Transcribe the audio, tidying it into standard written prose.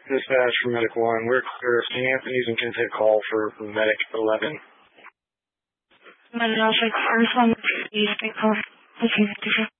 Dispatch for Medic 1. We're clear. St. Anthony's and can take call for Medic 11. Medic 6, first one, please take call. Okay,